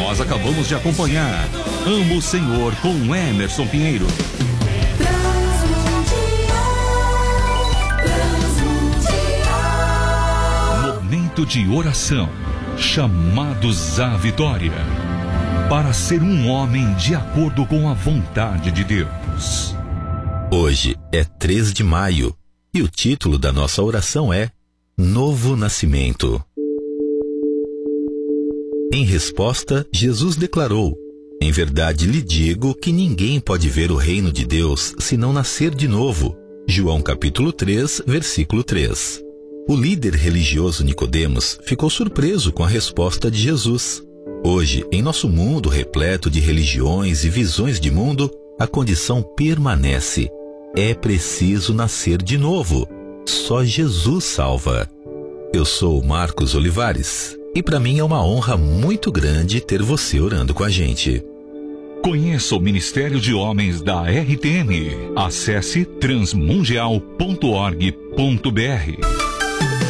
Nós acabamos de acompanhar Amo o Senhor com Emerson Pinheiro. Momento de oração, chamados à vitória, para ser um homem de acordo com a vontade de Deus. Hoje é 3 de maio e o título da nossa oração é Novo Nascimento. Em resposta, Jesus declarou: em verdade lhe digo que ninguém pode ver o reino de Deus se não nascer de novo. João capítulo 3, versículo 3. O líder religioso Nicodemos ficou surpreso com a resposta de Jesus. Hoje, em nosso mundo repleto de religiões e visões de mundo, a condição permanece. É preciso nascer de novo. Só Jesus salva. Eu sou Marcos Olivares e para mim é uma honra muito grande ter você orando com a gente. Conheça o Ministério de Homens da RTM. Acesse transmundial.org.br.